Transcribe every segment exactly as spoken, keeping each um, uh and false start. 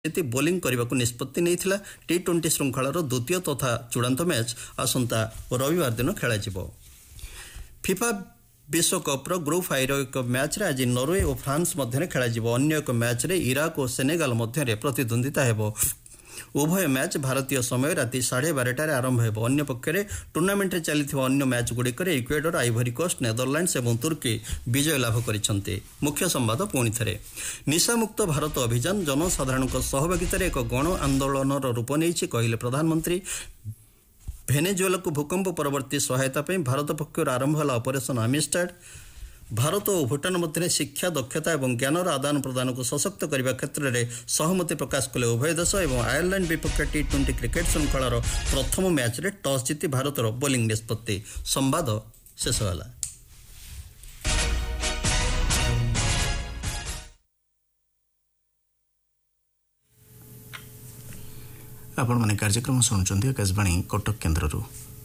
स्थिति बोलिंग करने को निष्पत्ति नहीं थिला। टी ट्वेंटी श्रृंखलार द्वितीय तथा चूड़ांत मैच आसंता रविवार दिन खेल। फिफा विश्वकप्र ग्रुप आईर एक मैच रे आज नॉर्वे और फ्रांस मध्य खेल। अन्य एक मैच रे इराक और सेनेगाल मध्य प्रतिद्वंदिता हेबो। उभय मैच भारतीय समय राति साढ़े बारटार आरंभ हो। अन्य पक्षरे टूर्नामेंट चली अन्य match गुड़िक Ecuador, ivory coast, Netherlands और तुर्की विजय लाभ कर। मुख्य संवाद पुणी थे। निशामुक्त भारत अभियान जनसाधारण सहभागितार एक गण आंदोलन रूप नहीं कहले प्रधानमंत्री। भेनेजुएला को भूकंप परवर्ती सहायता भारत पक्षर आरंभ है ऑपरेशन आमिस्टाड। भारत और भूटान मध्य शिक्षा, दक्षता और ज्ञानर आदान प्रदान को सशक्त करने क्षेत्र में सहमति प्रकाश कले उभय देश। और आयरलैंड विपक्ष टी ट्वेंटी क्रिकेट श्रृंखलार प्रथम मैच रे टॉस जीति भारतर बोलिंग निष्पत्ति। संवाद शेष होला। आपण माने कार्यक्रम सुनुचंदी आकाशवाणी कटक केन्द्ररू।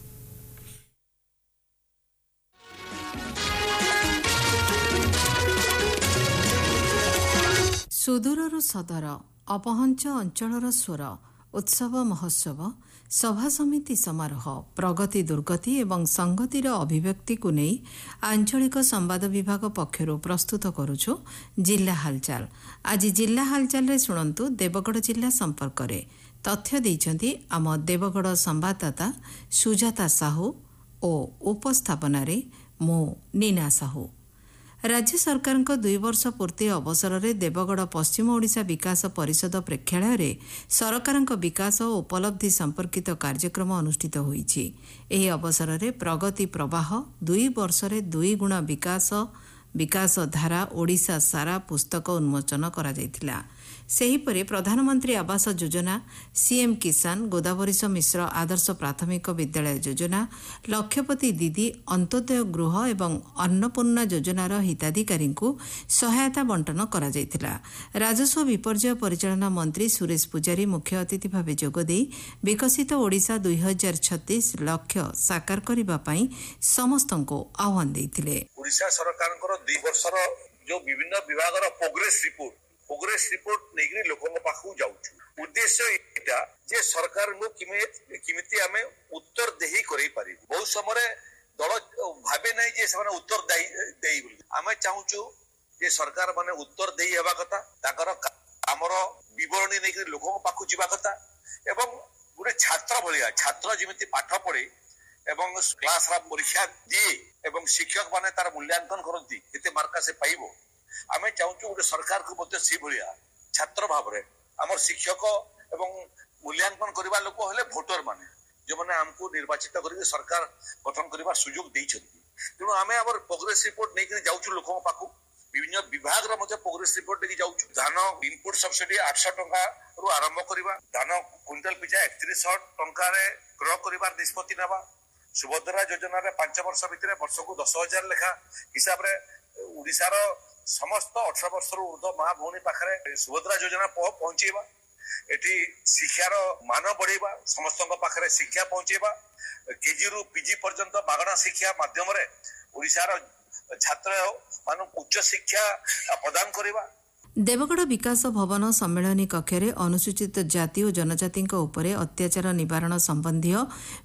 सुदूररू सदर, अपहंच अंचलर स्वर, उत्सव महोत्सव, सभा समिति समारोह, प्रगति दुर्गति एवं संगतिर अभिव्यक्ति को नहीं आंचलिक संवाद विभाग पक्षरु प्रस्तुत करुछु जिला हालचाल। आज जिला हालचाल रे सुनंतु देवगढ़ जिला संपर्क रे तथ्य देइछंती आम देवगढ़ संवाददाता सुजाता साहू और उपस्थापन रे मो नीना साहू। राज्य सरकार दुई वर्ष पूर्ति अवसर में देवगढ़ पश्चिम ओडिशा विकास परिषद प्रेक्षालय सरकार विकास और उपलब्धि संपर्कित कार्यक्रम अनुष्ठित होईछि। एही अवसर में प्रगति प्रवाह दुई वर्ष में दुई गुण विकास विकास धारा ओडिशा सारा पुस्तक उन्मोचन करा जायतिला। सेहीपरि प्रधानमंत्री आवास योजना, सीएम किसान, गोदावरीश मिश्र आदर्श प्राथमिक विद्यालय योजना, लक्षपति दीदी अंत्योदय गृह एवं अन्नपूर्णा योजनार हिताधिकारी सहायता बंटन करा जायतिला। राजस्व विपर्यय परिचालना मंत्री सुरेश पुजारी मुख्य अतिथि भाव जोगदे विकसित ओडिशा दुई हजार छत्तीस लक्ष्य साकार करने पाई समस्त आह्वान देइतिले। ओडिशा सरकार दुई वर्षर जो विभिन्न विभाग प्रोग्रेस रिपोर्ट प्रोग्रेस रिपोर्ट नहीं लोकों पाखु जाउछु। उद्देश्य एटा जे सरकार को किमिति आमे उत्तर देही करै पारि। बहुत समय दल भाबे नहीं जे से उत्तर देई बोली। आमे चाहूछु जे सरकार माने उत्तर देही हेबा कथा, ताकर हमर विवरणी नहीं लोकों पाखु जिबा कथा एवं गुरे छात्र भलिया छात्र जेमिति पाठ पढ़े एवं क्लास रा परीक्षा दिए एवं शिक्षक माने तार मूल्यांकन करती केते मार्क से पाइबो। आमे चाहूछु गोटे सरकार को मते सी भलिया छात्र भाव रे हमर शिक्षक एवं मूल्यांकन करबा लोक हेले वोटर माने जो माने हमको निर्वाचित करके सरकार गठन करबा सुयोग दैछथि। तेणु आमे हमर प्रोग्रेस रिपोर्ट नै के जाउछु लोकन पाखु विभिन्न विभाग रा मते प्रोग्रेस रिपोर्ट नै जाउछु। धान इनपुट सब्सिडी आठ सौ टका रु आरंभ करबा, धान क्विंटल पिछा एकतीस सौ टका रे क्रय करबा निष्पत्ति नेबा। सुभद्रा योजना रे पांच वर्ष भितर वर्ष को दस हजार लेखा हिसाब रे ओडिसा रो समस्त अठारह वर्ष ऊर्ध्व माँ भौणी पाखे सुभद्रा योजना पहुंचेबा। एटी शिक्षार मान बढ़ेबा, समस्त पाखे शिक्षा पहुंचेबा। केजी रु पीजी पर्यंत मागणा शिक्षा माध्यम रे ओडिसा रो छात्र मान उच्च शिक्षा प्रदान करिबा। देवगढ़ विकास भवन सम्मेलनी कक्षरे अनुसूचित जाति और जनजाति उपरे अत्याचार निवारण संबंधी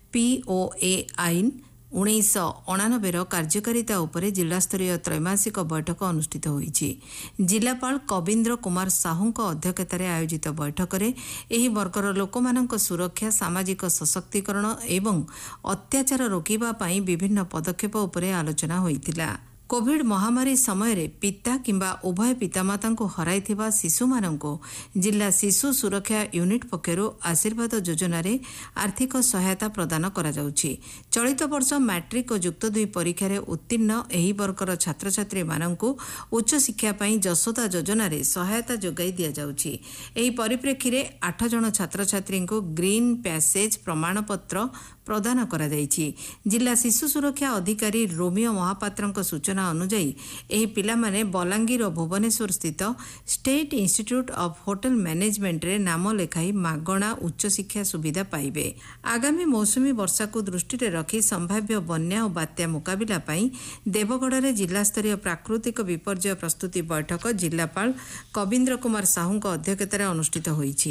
पीओए आईन उन्नीस अणानबे कार्यकारिता उपरे जिलास्तरीय त्रैमासिक बैठक अनुष्ठित होईछि। जिलापाल कविन्द्र कुमार साहू अध्यक्षतार आयोजित बैठक में एही वर्गर लोकमानक सुरक्षा, सामाजिक सशक्तिकरण एवं अत्याचार रोकिबा पई विभिन्न पदक्षेप उपरे आलोचना होईतिला। कोविड महामारी समय रे पिता किंबा उभय पितामाता को हराइथिबा शिशु माननको जिला शिशु सुरक्षा यूनिट पक्षरु आशीर्वाद योजना रे आर्थिक सहायता प्रदान करा जाउछि। चलित वर्ष मैट्रिक और युक्त दुई परीक्षा रे उत्तीर्ण एही वर्गर छात्र छात्री माननको उच्च शिक्षा पई जसोदा योजना रे सहायता जोगाई दिया जाउछि। एही परिप्रेक्षी रे आठ जन छात्र छात्री को ग्रीन पैसेज प्रमाणपत्र ପ୍ରଦାନ କରାଯାଇଛି। ଜିଲ୍ଲା ଶିଶୁ ସୁରକ୍ଷା ଅଧିକାରୀ ରୋମିଓ ମହାପାତ୍ରଙ୍କ ସୂଚନା ଅନୁଯାୟୀ ଏହି ପିଲାମାନେ ବଲାଙ୍ଗୀର ଓ ଭୁବନେଶ୍ୱର ସ୍ଥିତ ଷ୍ଟେଟ୍ ଇନ୍ଷ୍ଟିଚ୍ୟୁଟ୍ ଅଫ୍ ହୋଟେଲ ମ୍ୟାନେଜମେଣ୍ଟରେ ନାମ ଲେଖାଇ ମାଗଣା ଉଚ୍ଚଶିକ୍ଷା ସୁବିଧା ପାଇବେ। ଆଗାମୀ ମୌସୁମୀ ବର୍ଷାକୁ ଦୃଷ୍ଟିରେ ରଖି ସମ୍ଭାବ୍ୟ ବନ୍ୟା ଓ ବାତ୍ୟା ମୁକାବିଲା ପାଇଁ ଦେବଗଡ଼ରେ ଜିଲ୍ଲାସ୍ତରୀୟ ପ୍ରାକୃତିକ ବିପର୍ଯ୍ୟୟ ପ୍ରସ୍ତୁତି ବୈଠକ ଜିଲ୍ଲାପାଳ କବୀନ୍ଦ୍ର କୁମାର ସାହୁଙ୍କ ଅଧ୍ୟକ୍ଷତାରେ ଅନୁଷ୍ଠିତ ହୋଇଛି।